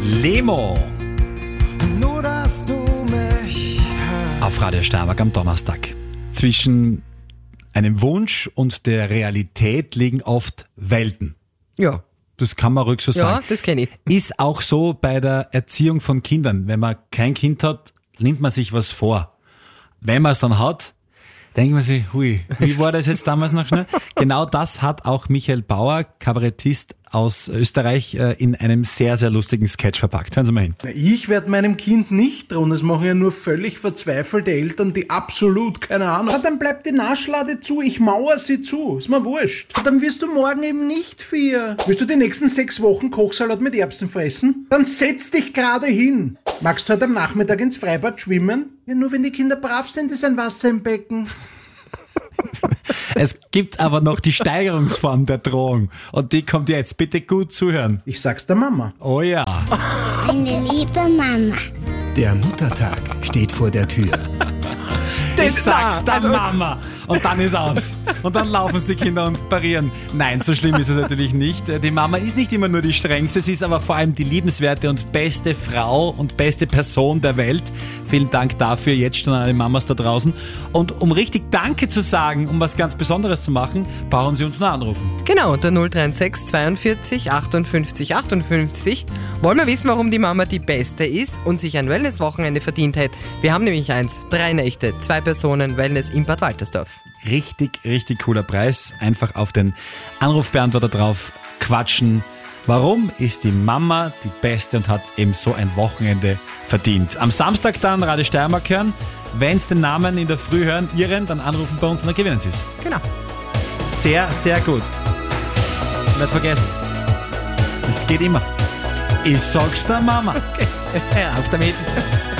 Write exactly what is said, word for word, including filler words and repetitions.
Lemo. Nur, dass du mich hörst. Auf Radio Steiermark am Donnerstag. Zwischen einem Wunsch und der Realität liegen oft Welten. Ja. Das kann man ruhig so sagen. Ja, das kenne ich. Ist auch so bei der Erziehung von Kindern. Wenn man kein Kind hat, nimmt man sich was vor. Wenn man es dann hat, denkt man sich, hui, wie war das jetzt damals noch schnell? Genau das hat auch Michael Bauer, Kabarettist aus Österreich, in einem sehr, sehr lustigen Sketch verpackt. Hören Sie mal hin. Ich werde meinem Kind nicht drohen, das machen ja nur völlig verzweifelte Eltern, die absolut keine Ahnung haben. Dann bleibt die Naschlade zu, ich mauer sie zu, ist mir wurscht. Dann wirst du morgen eben nicht vier. Willst du die nächsten sechs Wochen Kochsalat mit Erbsen fressen? Dann setz dich gerade hin. Magst du heute am Nachmittag ins Freibad schwimmen? Ja, nur wenn die Kinder brav sind, ist ein Wasser im Becken. Es gibt aber noch die Steigerungsform der Drohung. Und die kommt jetzt. Bitte gut zuhören. Ich sag's der Mama. Oh ja. Eine liebe Mama. Der Muttertag steht vor der Tür. Ich sag's der also- Mama. Und dann ist aus. Und dann laufen es die Kinder und parieren. Nein, so schlimm ist es natürlich nicht. Die Mama ist nicht immer nur die strengste, sie ist aber vor allem die liebenswerte und beste Frau und beste Person der Welt. Vielen Dank dafür jetzt schon an alle Mamas da draußen. Und um richtig Danke zu sagen, um was ganz Besonderes zu machen, brauchen Sie uns nur anrufen. Genau, unter null drei sechs zweiundvierzig achtundfünfzig achtundfünfzig. Wollen wir wissen, warum die Mama die Beste ist und sich ein Wellness-Wochenende verdient hat. Wir haben nämlich eins, drei Nächte, zwei Personen Wellness in Bad Waltersdorf. Richtig, richtig cooler Preis. Einfach auf den Anrufbeantworter drauf quatschen. Warum ist die Mama die Beste und hat eben so ein Wochenende verdient? Am Samstag dann Radio Steiermark hören. Wenn Sie den Namen in der Früh hören, Ihren, dann anrufen bei uns und dann gewinnen Sie es. Genau. Sehr, sehr gut. Nicht vergessen. Es geht immer. Ich sag's der Mama. Okay. Auf damit.